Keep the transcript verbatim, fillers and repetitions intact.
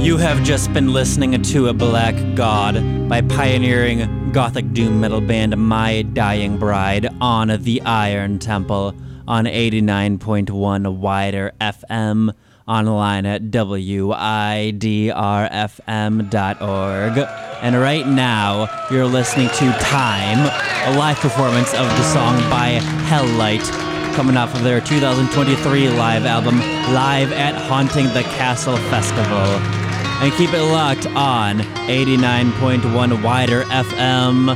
You have just been listening to A Black God by pioneering gothic doom metal band My Dying Bride on the Iron Temple on eighty-nine point one Wider F M, online at W I D R F M dot org. And right now, you're listening to Time, a live performance of the song by Helllight, coming off of their two thousand twenty-three live album, Live at Haunting the Castle Festival. And keep it locked on eighty-nine point one Wider F M.